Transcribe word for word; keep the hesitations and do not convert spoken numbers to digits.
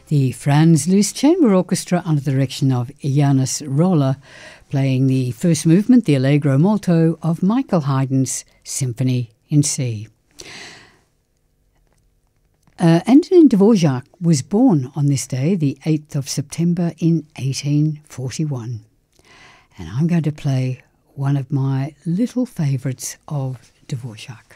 The Franz Liszt Chamber Orchestra under the direction of Janis Roller, playing the first movement, the Allegro Molto, of Michael Haydn's Symphony in C. Uh, Antonin Dvorak was born on this day, the eighth of September in eighteen forty-one. And I'm going to play one of my little favourites of Dvorak.